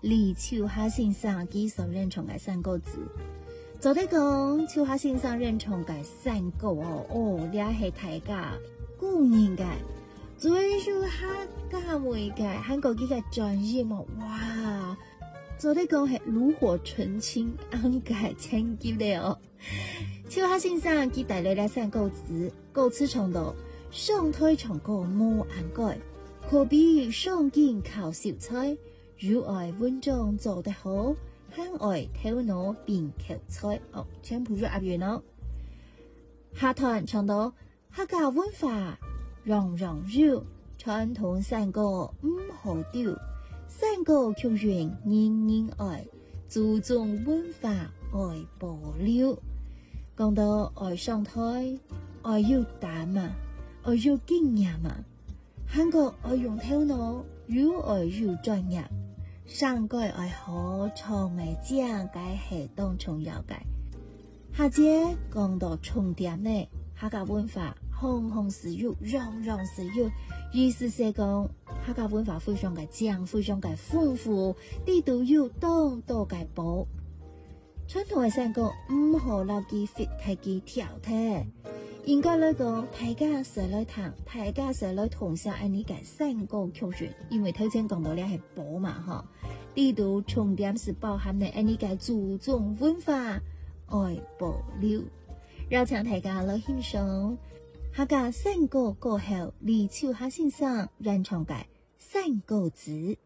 李秋夏先生佢所认同嘅三个字。就得讲秋夏先生认同嘅三个哦，呢係大家固然嘅最少客家會嘅韓國幾個專業哇，就得講係爐火純青，安解清潔的哦。秋夏先生佢帶來了三個字，歌詞唱到上台唱歌冇安改，可比上鏡靠小菜，如愛溫章做得好，很愛頭腦變口才哦，全部都押韻咯。下團唱到客家文化讓繞，傳統三個唔好丟，三個橋緣人人愛，注重文化愛保留。講到愛上台，愛要膽嘛，愛要經驗嘛，韓國愛用頭腦，如愛要專業，上個愛好長嘅講解係當重要嘅。下節講到重點呢，客家文化行行是有，樣樣是有，意思是講客家文化非常嘅正，非常嘅豐富，啲都有當多嘅寶。傳統嘅三個唔好留記fit太記條體，應該來講大家實來談，大家實來同下安呢嘅三個曲旋，因為頭先講到咧係寶嘛嗬，呢度重點是包含嘅安呢嘅注重文化愛保留，讓請大家來欣賞客家三個歌后李秋夏先生演唱嘅三個字。